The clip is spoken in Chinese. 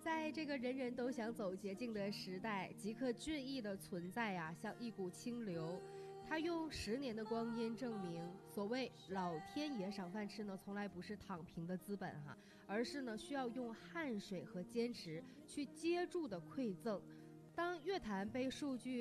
在这个人人都想走捷径的时代，吉克隽逸的存在呀，像一股清流。他用10年的光阴证明，所谓老天爷赏饭吃呢，从来不是躺平的资本哈，而是呢需要用汗水和坚持去接住的馈赠。当乐坛被数据